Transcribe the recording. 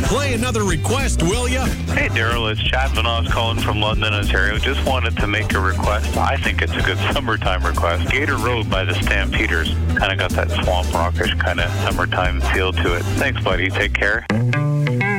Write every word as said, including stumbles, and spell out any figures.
Play another request, will ya? Hey, Daryl, it's Chapman. I was calling from London, Ontario. Just wanted to make a request. I think it's a good summertime request. Gator Road by the Stampeders. Kind of got that swamp rockish kind of summertime feel to it. Thanks, buddy. Take care.